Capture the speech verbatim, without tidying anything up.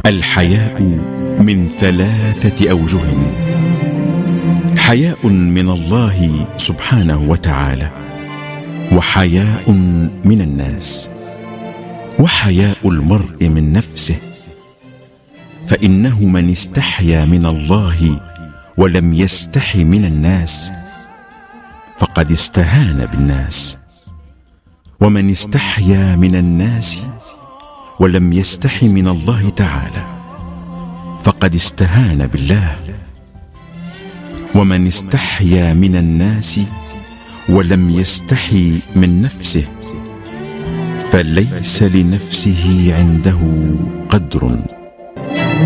الحياء من ثلاثة أوجه: حياء من الله سبحانه وتعالى، وحياء من الناس، وحياء المرء من نفسه. فإنه من استحيا من الله ولم يستح من الناس فقد استهان بالناس، ومن استحيا من الناس ولم يستح من الله تعالى فقد استهان بالله. ومن استحيا من الناس ولم يستحي من نفسه فليس لنفسه عنده قدر.